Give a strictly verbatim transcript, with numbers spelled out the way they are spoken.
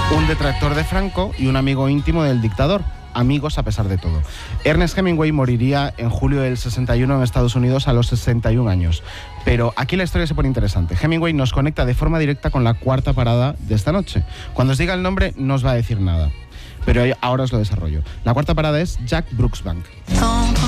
un detractor de Franco y un amigo íntimo del dictador. Amigos a pesar de todo. Ernest Hemingway moriría en julio del sesenta y uno en Estados Unidos a los sesenta y un años. Pero aquí la historia se pone interesante. Hemingway nos conecta de forma directa con la cuarta parada de esta noche. Cuando os diga el nombre no os va a decir nada, pero ahora os lo desarrollo. La cuarta parada es Jack Brooksbank.